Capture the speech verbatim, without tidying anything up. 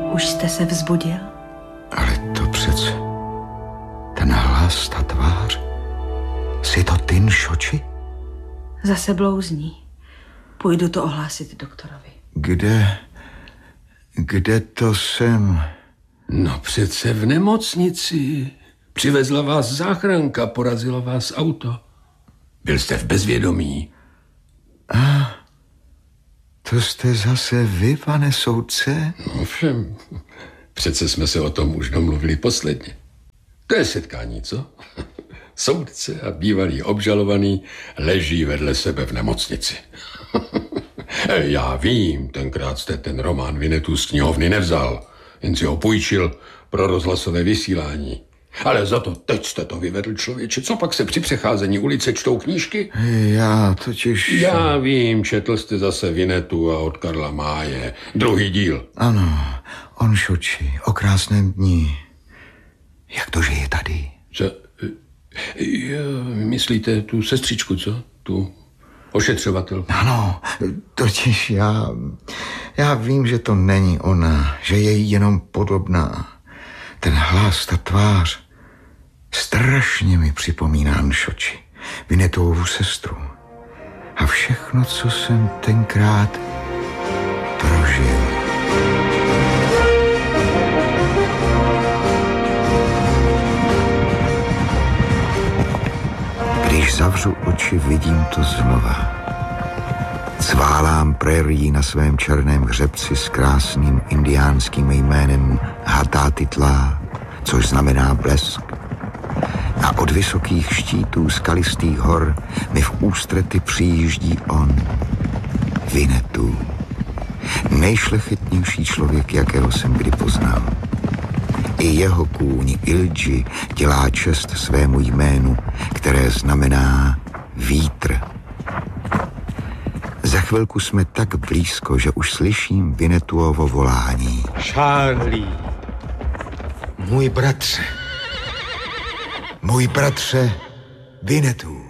Už jste se vzbudil? Ale to přece... Ten hlas, ta tvář... Jsi to ty, Nšoči? Zase blouzní. Půjdu to ohlásit doktorovi. Kde... Kde to jsem? No přece v nemocnici. Přivezla vás záchranka, porazilo vás auto. Byl jste v bezvědomí. A to jste zase vy, pane soudce? No všem. Přece jsme se o tom už domluvili posledně. To je setkání, co? Soudce a bývalý obžalovaný leží vedle sebe v nemocnici. Já vím, tenkrát jste ten román Vinetu z knihovny nevzal, jen si ho půjčil pro rozhlasové vysílání. Ale za to teď jste to vyvedl, člověče. Co pak se při přecházení ulice čtou knížky? Já totiž... Já vím, četl jste zase Vinetu a od Karla Máje. Druhý díl. Ano, o Nšoči, o krásném dni. Jak to, že je tady? Co? Jo, myslíte tu sestřičku, co? Tu ošetřovatelku. Ano, totiž já... Já vím, že to není ona, že je jí jenom podobná. Ten hlas, ta tvář, strašně mi připomíná Nšoči, Vinetovu sestru. A všechno, co jsem tenkrát prožil. Když zavřu oči, vidím to znova. Cválám prérii na svém černém hřebci s krásným indiánským jménem Hatatitla, což znamená blesk. A od vysokých štítů skalistých hor mi v ústrety přijíždí on, Vinetu. Nejšlechetnější člověk, jakého jsem kdy poznal. I jeho kůň Ilji dělá čest svému jménu, které znamená vítr. Za chvilku jsme tak blízko, že už slyším Vinetuovo volání. Charlie. Můj bratře. Můj bratře Vinetu.